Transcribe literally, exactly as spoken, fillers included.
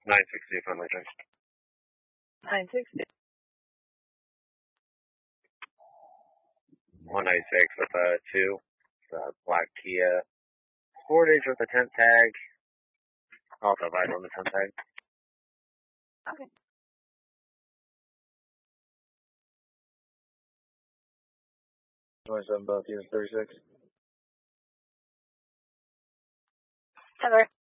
nine sixty, friendly check. nine sixty. one ninety-six with a two. It's a black Kia Sportage with a temp tag. Also right on the temp tag. Okay. twenty-seven, both units, thirty-six. Heather.